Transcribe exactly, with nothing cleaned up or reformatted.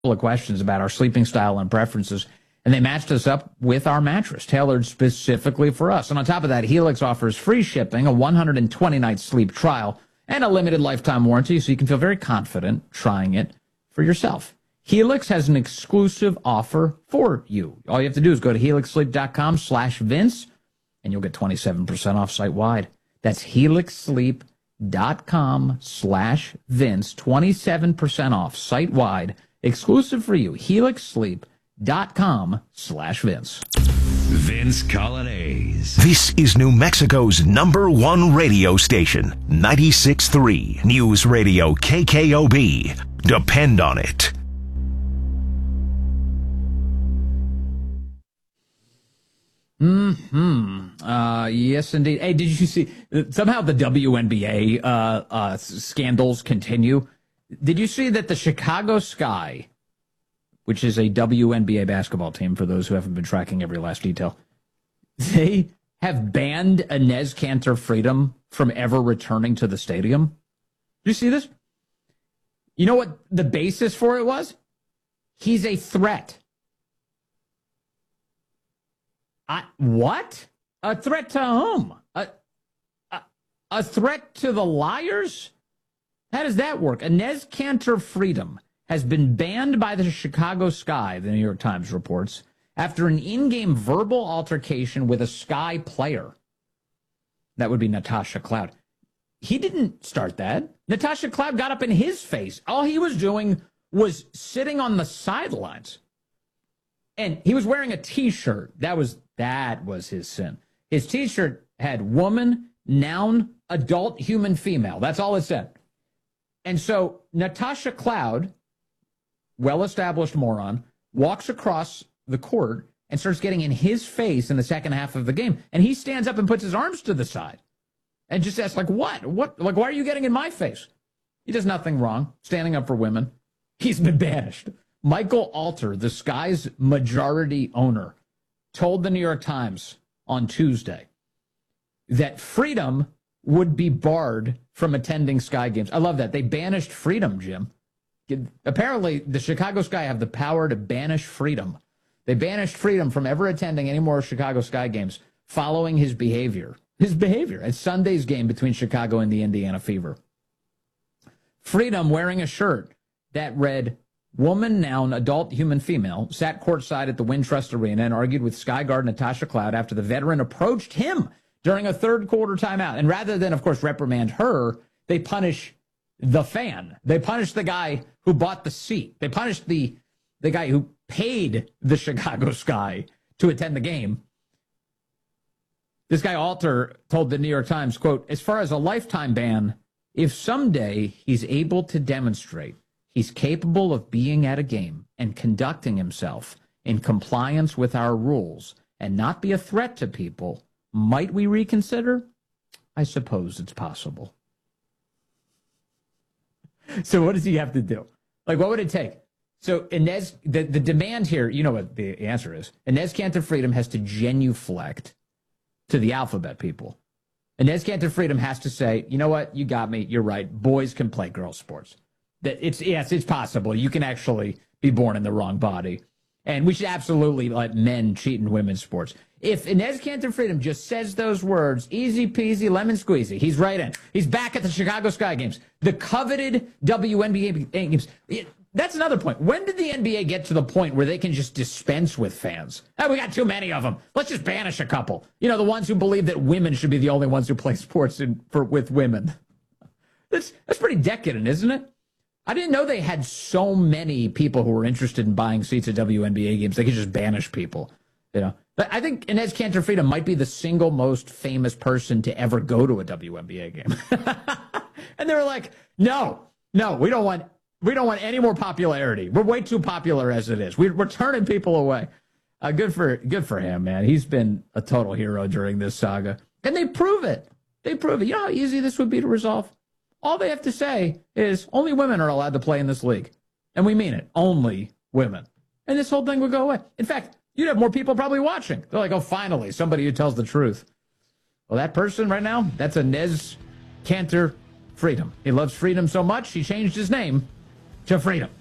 of questions about our sleeping style and preferences, and they matched us up with our mattress, tailored specifically for us. And on top of that, Helix offers free shipping, a one hundred twenty night sleep trial, and a limited lifetime warranty, so you can feel very confident trying it for yourself. Helix has an exclusive offer for you. All you have to do is go to helixsleep.com slash Vince, and you'll get twenty-seven percent off site-wide. That's helixsleep.com slash Vince, twenty-seven percent off site-wide, exclusive for you, helixsleep.com slash Vince. Vince Coglianese. This is New Mexico's number one radio station, ninety-six point three News Radio K K O B. Depend on it. Hmm. Uh, yes, indeed. Hey, did you see? Somehow the W N B A uh, uh, scandals continue. Did you see that the Chicago Sky, which is a W N B A basketball team, for those who haven't been tracking every last detail, they have banned Enes Kanter Freedom from ever returning to the stadium? Did you see this? You know what the basis for it was? He's a threat. I, what? A threat to whom? A, a, a threat to the Liars? How does that work? Enes Kanter Freedom has been banned by the Chicago Sky, the New York Times reports, after an in-game verbal altercation with a Sky player. That would be Natasha Cloud. He didn't start that. Natasha Cloud got up in his face. All he was doing was sitting on the sidelines. And he was wearing a T-shirt. That was that was his sin. His T-shirt had woman, noun, adult, human, female. That's all it said. And so Natasha Cloud, well-established moron, walks across the court and starts getting in his face in the second half of the game. And he stands up and puts his arms to the side and just asks, like, what? What? Like, why are you getting in my face? He does nothing wrong, standing up for women. He's been banished. Michael Alter, the Sky's majority owner, told the New York Times on Tuesday that Freedom would be barred from attending Sky games. I love that. They banished Freedom, Jim. Apparently, the Chicago Sky have the power to banish Freedom. They banished Freedom from ever attending any more Chicago Sky games following his behavior. His behavior at Sunday's game between Chicago and the Indiana Fever. Freedom, wearing a shirt that read, woman, noun, adult, human, female, sat courtside at the Wintrust Arena and argued with Sky guard Natasha Cloud after the veteran approached him during a third quarter timeout. And rather than, of course, reprimand her, they punish the fan. They punish the guy who bought the seat. They punish the, the guy who paid the Chicago Sky to attend the game. This guy, Alter, told the New York Times, quote, as far as a lifetime ban, if someday he's able to demonstrate he's capable of being at a game and conducting himself in compliance with our rules and not be a threat to people, might we reconsider? I suppose it's possible. So what does he have to do? Like, what would it take? So Enes, the, the demand here, you know what the answer is. Enes Kanter Freedom has to genuflect to the alphabet people. Enes Kanter Freedom has to say, you know what? You got me. You're right. Boys can play girls' sports. That it's yes, it's possible. You can actually be born in the wrong body. And we should absolutely let men cheat in women's sports. If Enes Kanter Freedom just says those words, easy peasy, lemon squeezy, he's right in. He's back at the Chicago Sky games. The coveted W N B A games. It, that's another point. When did the N B A get to the point where they can just dispense with fans? Oh, we got too many of them. Let's just banish a couple. You know, the ones who believe that women should be the only ones who play sports in, for, with women. That's, that's pretty decadent, isn't it? I didn't know they had so many people who were interested in buying seats at W N B A games. They could just banish people, you know. But I think Enes Kanter Freedom might be the single most famous person to ever go to a W N B A game. And they were like, no, no, we don't want we don't want any more popularity. We're way too popular as it is. We're, we're turning people away. Uh, good for good for him, man. He's been a total hero during this saga. And they prove it. They prove it. You know how easy this would be to resolve? All they have to say is only women are allowed to play in this league. And we mean it. Only women. And this whole thing would go away. In fact, you'd have more people probably watching. They're like, oh, finally, somebody who tells the truth. Well, that person right now, that's Enes Kanter Freedom. He loves freedom so much, he changed his name to Freedom.